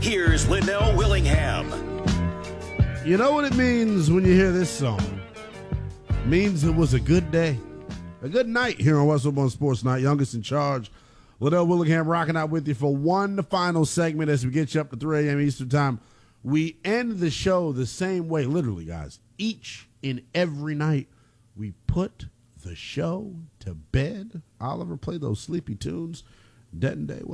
Here's Linnell Willingham. You know what it means when you hear this song? It means it was a good day. A good night here on West One Sports Night. Youngest in charge. Linnell Willingham rocking out with you for one final segment as we get you up to 3 a.m. Eastern Time. We end the show the same way, literally, guys. Each and every night, we put the show to bed. Oliver, play those sleepy tunes. Dead and Day, what